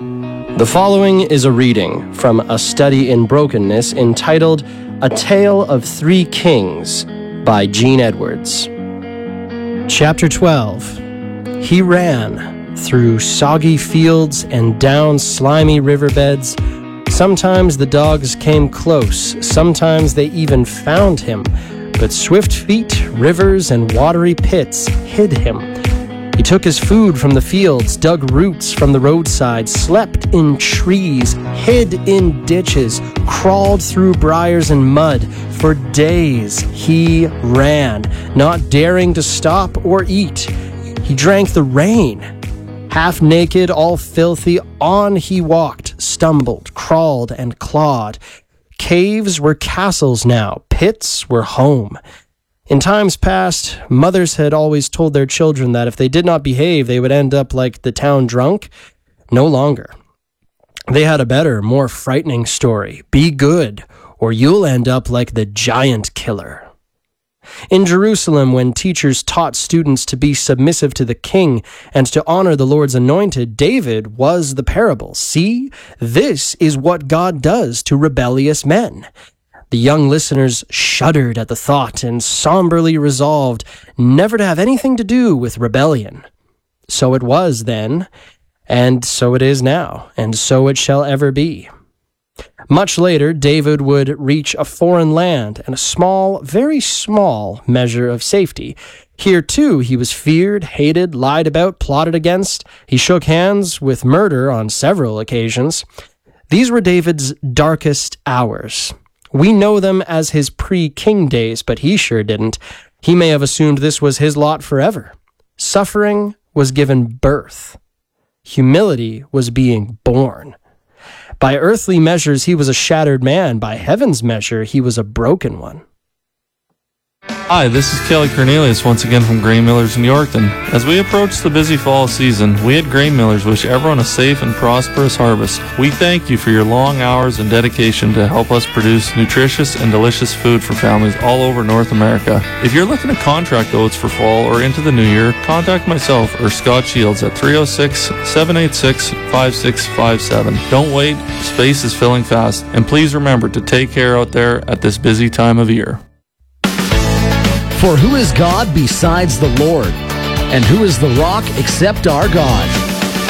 The following is a reading from A Study in Brokenness entitled A Tale of Three Kings by Gene Edwards. Chapter 12. He ran through soggy fields and down slimy riverbeds. Sometimes the dogs came close, sometimes they even found him, but swift feet, rivers, and watery pits hid him. He took his food from the fields, dug roots from the roadside, slept in trees, hid in ditches, crawled through briars and mud. For days he ran, not daring to stop or eat. He drank the rain. Half naked, all filthy, on he walked, stumbled, crawled, and clawed. Caves were castles now, pits were home. In times past, mothers had always told their children that if they did not behave, they would end up like the town drunk. No longer. They had a better, more frightening story. Be good, or you'll end up like the giant killer. In Jerusalem, when teachers taught students to be submissive to the king and to honor the Lord's anointed, David was the parable. See, this is what God does to rebellious men. The young listeners shuddered at the thought and somberly resolved never to have anything to do with rebellion. So it was then, and so it is now, and so it shall ever be. Much later, David would reach a foreign land and a small, very small measure of safety. Here, too, he was feared, hated, lied about, plotted against. He shook hands with murder on several occasions. These were David's darkest hours. We know them as his pre-king days, but he sure didn't. He may have assumed this was his lot forever. Suffering was given birth. Humility was being born. By earthly measures, he was a shattered man. By heaven's measure, he was a broken one. Hi, this is Kelly Cornelius once again from Grain Millers in Yorkton. As we approach the busy fall season, we at Grain Millers wish everyone a safe and prosperous harvest. We thank you for your long hours and dedication to help us produce nutritious and delicious food for families all over North America. If you're looking to contract oats for fall or into the new year, contact myself or Scott Shields at 306-786-5657. Don't wait, space is filling fast, and please remember to take care out there at this busy time of year. For who is God besides the Lord? And who is the rock except our God?